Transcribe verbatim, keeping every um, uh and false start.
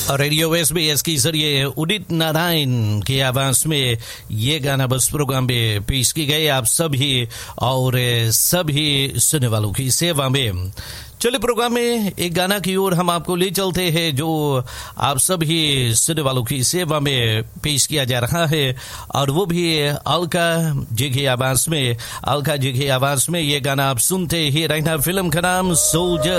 Radio SBS के जरिए उदित नारायण की आवाज में ये गाना बस प्रोग्राम में पेश की गई आप सभी और सभी सुनने वालों की सेवा में। चलिए प्रोग्राम में एक गाना की ओर हम आपको ले चलते हैं जो आप सभी सुनने वालों की सेवा में पेश किया जा रहा है और वो भी अलका जी की आवाज में। अलका जी की आवाज में ये गाना आप सुनते ही रहना। फिल्म का नाम सोल्जर।